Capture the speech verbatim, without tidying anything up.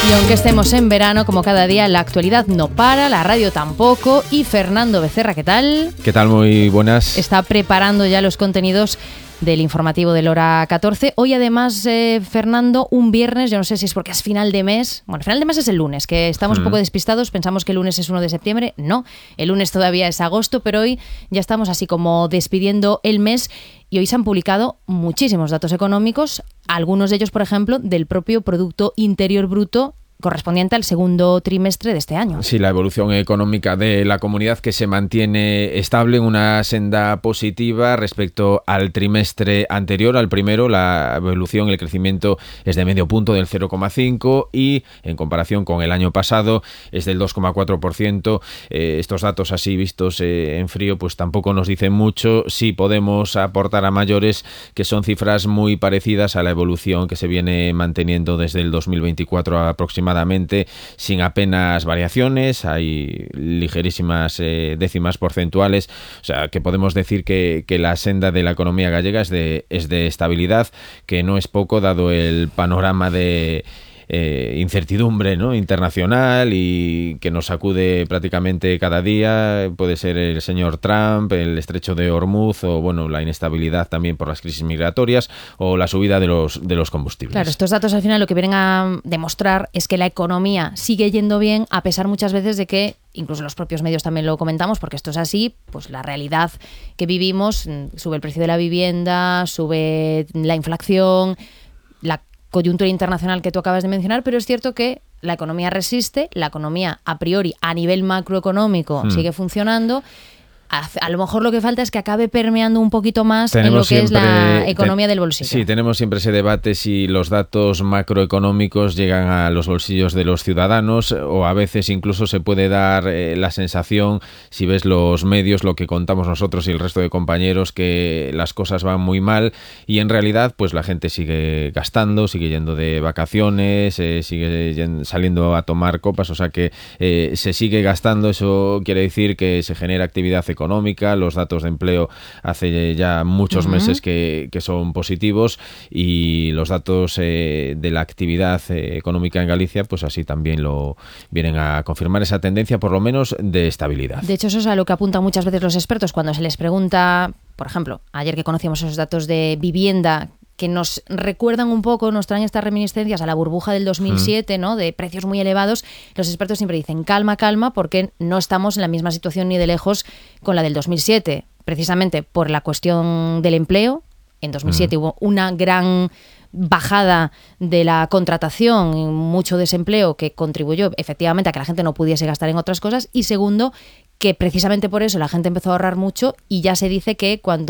Y aunque estemos en verano, como cada día, la actualidad no para, la radio tampoco. Y Fernando Becerra, ¿qué tal? ¿Qué tal? Muy buenas. Está preparando ya los contenidos del informativo del Hora catorce. Hoy además, eh, Fernando, un viernes, yo no sé si es porque es final de mes. Bueno, final de mes es el lunes, que estamos mm. un poco despistados, pensamos que el lunes es uno de septiembre. No, el lunes todavía es agosto, pero hoy ya estamos así como despidiendo el mes. Y hoy se han publicado muchísimos datos económicos, algunos de ellos, por ejemplo, del propio Producto Interior Bruto correspondiente al segundo trimestre de este año. Sí, la evolución económica de la comunidad, que se mantiene estable en una senda positiva respecto al trimestre anterior, al primero. La evolución, el crecimiento es de medio punto, del cero coma cinco, y en comparación con el año pasado es del dos coma cuatro por ciento. Eh, estos datos así vistos eh, en frío pues tampoco nos dicen mucho. Sí podemos aportar a mayores que son cifras muy parecidas a la evolución que se viene manteniendo desde el dos mil veinticuatro aproximadamente, sin apenas variaciones. Hay ligerísimas eh, décimas porcentuales, o sea que podemos decir que, que la senda de la economía gallega es de, es de estabilidad, que no es poco dado el panorama de Eh, incertidumbre, ¿no?, internacional, y que nos sacude prácticamente cada día. Puede ser el señor Trump, el estrecho de Hormuz, o bueno, la inestabilidad también por las crisis migratorias, o la subida de los, de los combustibles. Claro, estos datos al final lo que vienen a demostrar es que la economía sigue yendo bien, a pesar muchas veces de que, incluso los propios medios también lo comentamos, porque esto es así, pues la realidad que vivimos, sube el precio de la vivienda, sube la inflación, la coyuntura internacional que tú acabas de mencionar, pero es cierto que la economía resiste, la economía a priori a nivel macroeconómico hmm. sigue funcionando. A, a lo mejor lo que falta es que acabe permeando un poquito más tenemos en lo que siempre, es la economía te, del bolsillo. Sí, tenemos siempre ese debate si los datos macroeconómicos llegan a los bolsillos de los ciudadanos, o a veces incluso se puede dar eh, la sensación, si ves los medios, lo que contamos nosotros y el resto de compañeros, que las cosas van muy mal, y en realidad pues la gente sigue gastando, sigue yendo de vacaciones, eh, sigue yendo, saliendo a tomar copas, o sea que eh, se sigue gastando. Eso quiere decir que se genera actividad económica. económica, los datos de empleo hace ya muchos uh-huh. meses que, que son positivos, y los datos eh, de la actividad eh, económica en Galicia pues así también lo vienen a confirmar, esa tendencia por lo menos de estabilidad. De hecho, eso es a lo que apuntan muchas veces los expertos cuando se les pregunta, por ejemplo, ayer que conocíamos esos datos de vivienda que nos recuerdan un poco, nos traen estas reminiscencias a la burbuja del dos mil siete, ¿no?, de precios muy elevados. Los expertos siempre dicen calma, calma, porque no estamos en la misma situación ni de lejos con la del dos mil siete, precisamente por la cuestión del empleo. En dos mil siete mm. hubo una gran bajada de la contratación y mucho desempleo que contribuyó efectivamente a que la gente no pudiese gastar en otras cosas, y segundo, que precisamente por eso la gente empezó a ahorrar mucho, y ya se dice que cuando